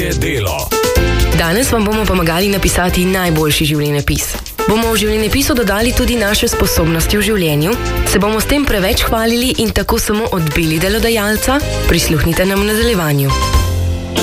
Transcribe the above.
Moje delo. Danes vam bomo pomagali napisati najboljši življenjepis. Bomo v življenjepisu dodali tudi naše sposobnosti v življenju? Se bomo s tem preveč hvalili in tako samo odbili delodajalca? Prisluhnite nam v nadaljevanju.